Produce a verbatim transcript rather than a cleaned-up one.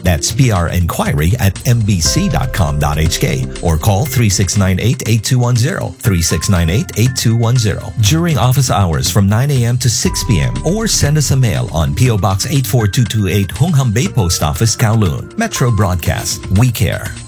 That's P R Inquiry at m b c dot com dot h k or call three six nine eight, eight two one zero, three six nine eight, eight two one zero during office hours from nine a.m. to six p.m. or send us a mail on P O Box eight four two two eight Hung Hom Bay Post Office, Kowloon. Metro Broadcast. We care.